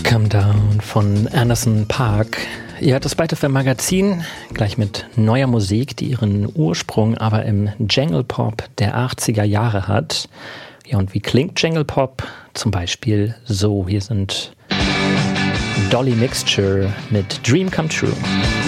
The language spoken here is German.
Come Down von Anderson .Paak. Ihr hört das Byte FM Magazin, gleich mit neuer Musik, die ihren Ursprung aber im Jangle Pop der 80er Jahre hat. Ja, und wie klingt Jangle Pop? Zum Beispiel so. Hier sind Dolly Mixture mit Dream Come True.